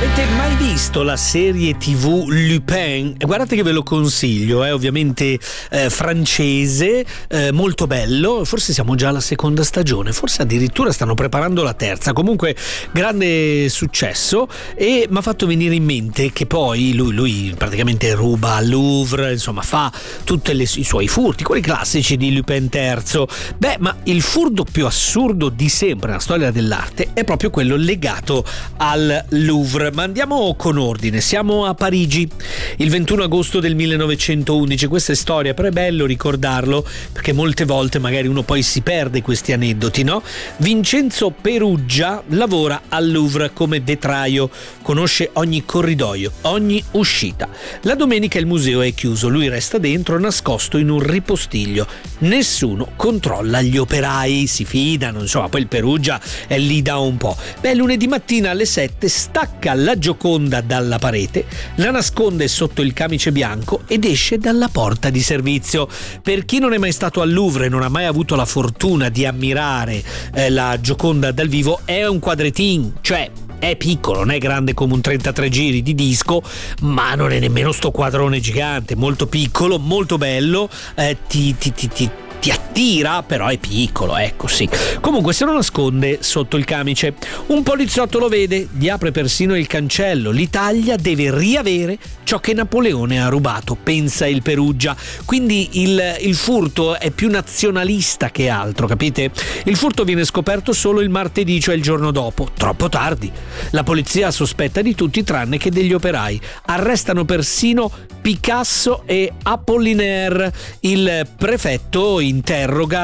Avete mai visto la serie TV Lupin? Guardate che ve lo consiglio, è ovviamente francese, molto bello, forse siamo già alla seconda stagione, forse addirittura stanno preparando la terza, comunque grande successo, e mi ha fatto venire in mente che poi lui praticamente ruba al Louvre, insomma fa tutti i suoi furti, quelli classici di Lupin III. Beh, ma il furto più assurdo di sempre nella storia dell'arte è proprio quello legato al Louvre. Ma andiamo con ordine, siamo a Parigi il 21 agosto del 1911. Questa è storia, però è bello ricordarlo perché molte volte magari uno poi si perde questi aneddoti, no? Vincenzo Peruggia lavora al Louvre come vetraio, conosce ogni corridoio, ogni uscita. La domenica il museo è chiuso, lui resta dentro nascosto in un ripostiglio. Nessuno controlla gli operai, si fidano, insomma, poi il Peruggia è lì da un po'. Beh, lunedì mattina alle 7 stacca la Gioconda dalla parete, la nasconde sotto il camice bianco ed esce dalla porta di servizio. Per chi non è mai stato al Louvre e non ha mai avuto la fortuna di ammirare la Gioconda dal vivo, è un quadretin, cioè è piccolo, non è grande come un 33 giri di disco, ma non è nemmeno sto quadrone gigante, molto piccolo, molto bello, ti attira, però è piccolo, ecco, sì. Comunque se lo nasconde sotto il camice. Un poliziotto lo vede, gli apre persino il cancello. L'Italia deve riavere ciò che Napoleone ha rubato, pensa il Peruggia. Quindi il furto è più nazionalista che altro, capite? Il furto viene scoperto solo il martedì, cioè il giorno dopo. Troppo tardi. La polizia sospetta di tutti tranne che degli operai. Arrestano persino Picasso e Apollinaire. Il prefetto interroga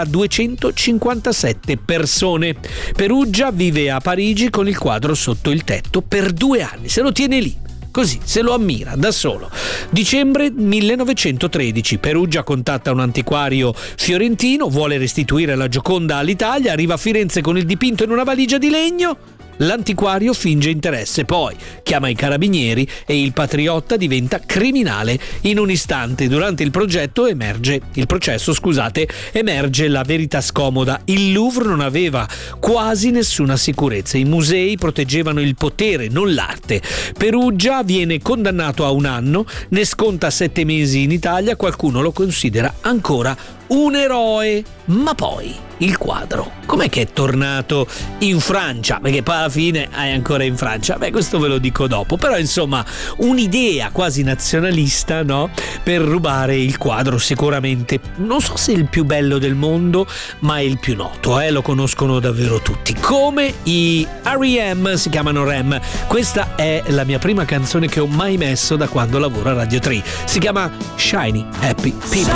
257 persone. Peruggia vive a Parigi con il quadro sotto il tetto per 2 anni, se lo tiene lì. Così, se lo ammira da solo. Dicembre 1913, Peruggia contatta un antiquario fiorentino, vuole restituire la Gioconda all'Italia, arriva a Firenze con il dipinto in una valigia di legno. L'antiquario finge interesse, poi chiama i carabinieri e il patriotta diventa criminale in un istante. Durante il processo emerge la verità scomoda. Il Louvre non aveva quasi nessuna sicurezza. I musei proteggevano il potere, non l'arte. Peruggia viene condannato a 1 anno, ne sconta 7 mesi in Italia. Qualcuno lo considera ancora un eroe. Ma poi il quadro com'è che è tornato in Francia? Perché poi alla fine è ancora in Francia. Beh, questo ve lo dico dopo. Però insomma un'idea quasi nazionalista, no? Per rubare il quadro, sicuramente non so se è il più bello del mondo, ma è il più noto, lo conoscono davvero tutti. Come i R.E.M. si chiamano Rem. Questa è la mia prima canzone che ho mai messo da quando lavoro a Radio 3. Si chiama Shiny Happy People.